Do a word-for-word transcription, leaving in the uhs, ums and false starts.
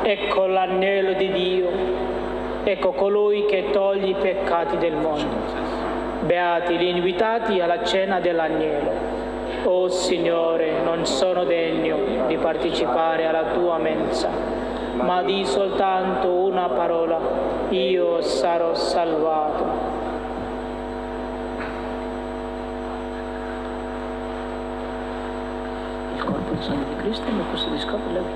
Ecco l'agnello di Dio, ecco colui che toglie i peccati del mondo. Beati gli invitati alla cena dell'agnello. O Signore, non sono degno di partecipare alla tua mensa, ma di soltanto una parola, io sarò salvato. Il corpo e il sangue di Cristo mi custodiscono la vita.